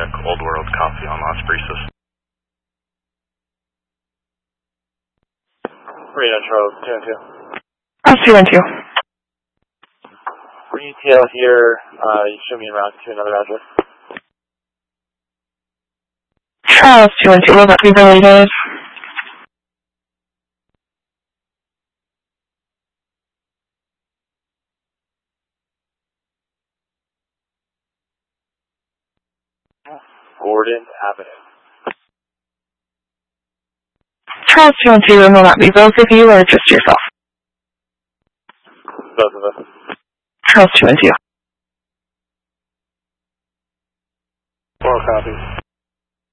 Old World Coffee on Las Brisas. Reno Charles, 212. 212. Retail here, you show me en route to another address. Charles 212, will that be related? Gordon Avenue. Charles 212, will that be both of you or just yourself? Both of us. Charles 212. Oral copies.